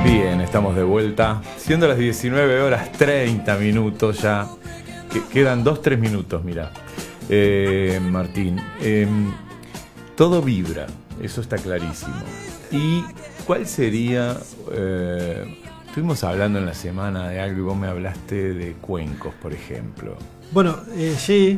Bien, estamos de vuelta. Siendo las 19 horas 30 minutos ya. Quedan 2-3 minutos, mira. Martín, todo vibra, eso está clarísimo. ¿Y cuál sería? Estuvimos hablando en la semana de algo y vos me hablaste de cuencos, por ejemplo. Bueno, sí.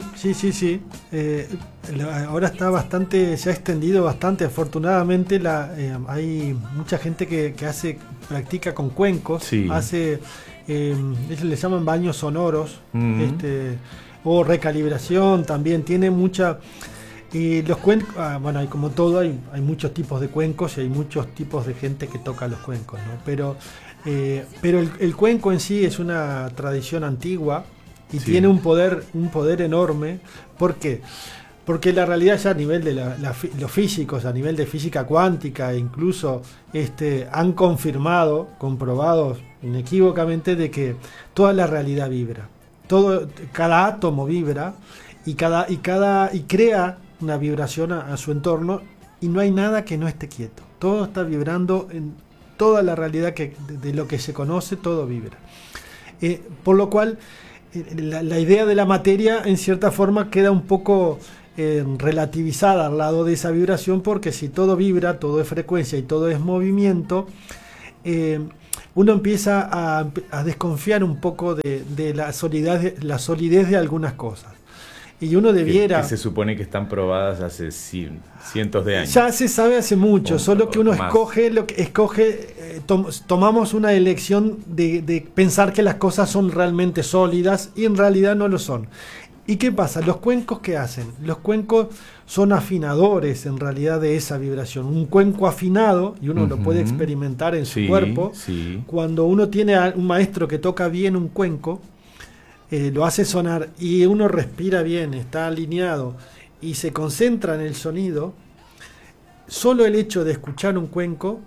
Ahora está bastante, se ha extendido bastante. Afortunadamente, hay mucha gente que practica con cuencos. Sí. Ellos le llaman baños sonoros, o recalibración también. Tiene mucha. Los cuencos, bueno, hay como todo, hay muchos tipos de cuencos y hay muchos tipos de gente que toca los cuencos, ¿no? Pero el cuenco en sí es una tradición antigua. Y sí, tiene un poder enorme. ¿Por qué? Porque la realidad ya a nivel de los físicos, a nivel de física cuántica, incluso han comprobado inequívocamente de que toda la realidad vibra. Cada átomo vibra y crea una vibración a su entorno, y no hay nada que no esté quieto. Todo está vibrando en toda la realidad de lo que se conoce, todo vibra. Por lo cual la idea de la materia en cierta forma queda un poco relativizada al lado de esa vibración, porque si todo vibra, todo es frecuencia y todo es movimiento, uno empieza a desconfiar un poco de la solidez de algunas cosas. Y uno debiera... Que se supone que están probadas hace cientos de años. Ya se sabe hace mucho, solo que uno tomamos una elección de pensar que las cosas son realmente sólidas y en realidad no lo son. ¿Y qué pasa? ¿Los cuencos qué hacen? Los cuencos son afinadores en realidad de esa vibración. Un cuenco afinado, y uno lo puede experimentar en su cuerpo, cuando uno tiene a un maestro que toca bien un cuenco, lo hace sonar y uno respira bien, está alineado y se concentra en el sonido. Solo el hecho de escuchar un cuenco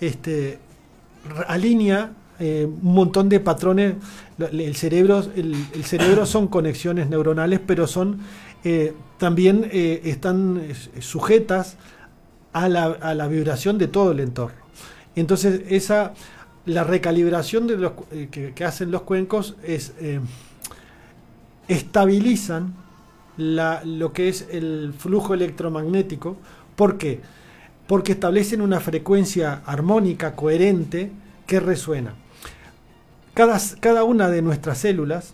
alinea un montón de patrones. El cerebro son conexiones neuronales, pero son también están sujetas a la vibración de todo el entorno. Entonces la recalibración que hacen los cuencos es estabilizan lo que es el flujo electromagnético. ¿Por qué? Porque establecen una frecuencia armónica coherente que resuena. Cada una de nuestras células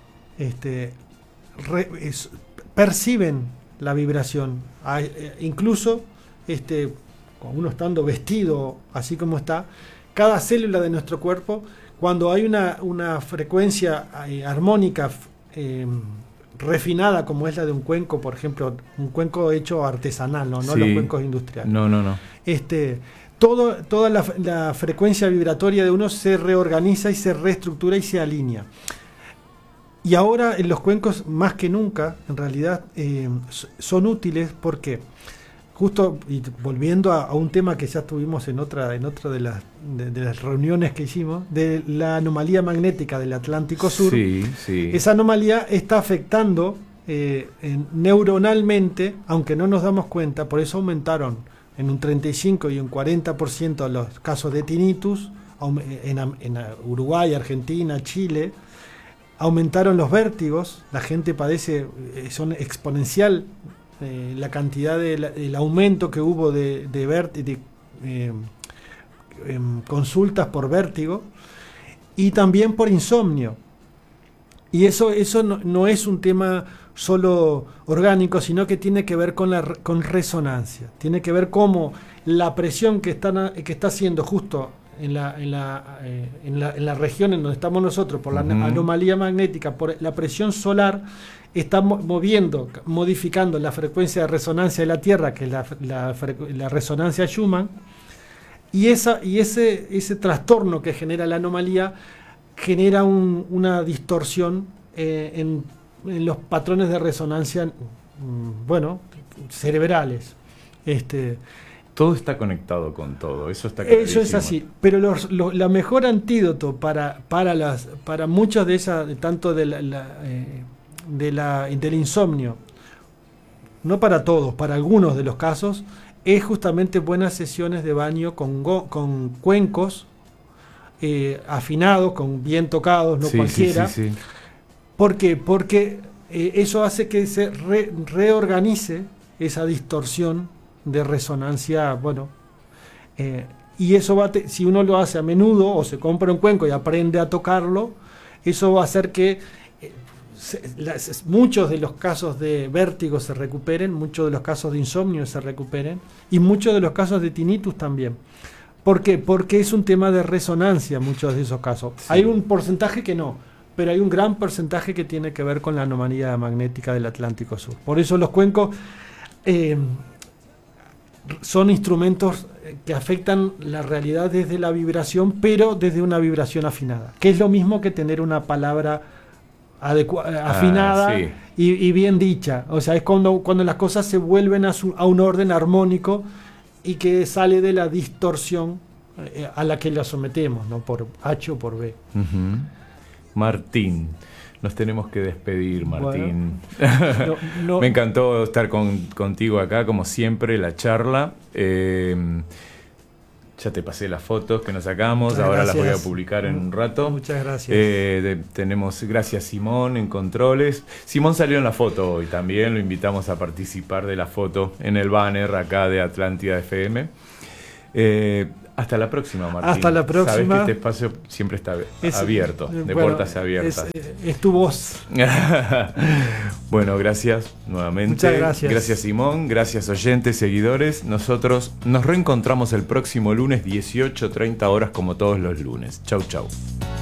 perciben la vibración. Incluso uno estando vestido así como está, cada célula de nuestro cuerpo, cuando hay una frecuencia armónica refinada, como es la de un cuenco, por ejemplo, un cuenco hecho artesanal, no los cuencos industriales. No. Toda la frecuencia vibratoria de uno se reorganiza y se reestructura y se alinea. Y ahora en los cuencos, más que nunca, en realidad, son útiles. porque Justo, y volviendo a un tema que ya tuvimos en otra de las reuniones que hicimos, de la anomalía magnética del Atlántico Sur. Esa anomalía está afectando neuronalmente, aunque no nos damos cuenta. Por eso aumentaron en un 35 y un 40% los casos de tinnitus en Uruguay, Argentina, Chile. Aumentaron los vértigos, la gente padece, son exponencial la cantidad el aumento que hubo de consultas por vértigo, y también por insomnio. Y eso no es un tema solo orgánico, sino que tiene que ver con resonancia. Tiene que ver cómo la presión que está haciendo justo en la región en donde estamos nosotros, por la anomalía magnética, por la presión solar, está modificando la frecuencia de resonancia de la Tierra, que es la resonancia Schumann, y ese trastorno que genera la anomalía genera una distorsión en los patrones de resonancia, cerebrales. Todo está conectado con todo, eso está clarísimo. Eso es así, pero la mejor antídoto para muchos de esas, tanto del insomnio, no para todos, para algunos de los casos, es justamente buenas sesiones de baño con cuencos afinados, bien tocados, no cualquiera. Sí. ¿Por qué? Porque eso hace que se reorganice esa distorsión de resonancia, y eso si uno lo hace a menudo o se compra un cuenco y aprende a tocarlo, eso va a hacer que muchos de los casos de vértigo se recuperen, muchos de los casos de insomnio se recuperen y muchos de los casos de tinnitus también. ¿Por qué? Porque es un tema de resonancia muchos de esos casos. Sí. Hay un porcentaje que no, pero hay un gran porcentaje que tiene que ver con la anomalía magnética del Atlántico Sur. Por eso los cuencos son instrumentos que afectan la realidad desde la vibración, pero desde una vibración afinada, que es lo mismo que tener una palabra afinada y bien dicha. O sea, es cuando las cosas se vuelven a un orden armónico y que sale de la distorsión a la que la sometemos, ¿no? Por H o por B. Uh-huh. Martín, nos tenemos que despedir, Martín. Bueno, me encantó estar contigo acá, como siempre, la charla. Ya te pasé las fotos que nos sacamos, ahora las voy a publicar en un rato. Muchas gracias. Tenemos, gracias Simón en controles. Simón salió en la foto hoy también, lo invitamos a participar de la foto en el banner acá de Atlántida FM. Hasta la próxima, Martín. Hasta la próxima. Sabes que este espacio siempre está abierto, de puertas abiertas. Es tu voz. Bueno, gracias nuevamente. Muchas gracias. Gracias, Simón. Gracias, oyentes, seguidores. Nosotros nos reencontramos el próximo lunes, 18:30 horas, como todos los lunes. Chau, chau.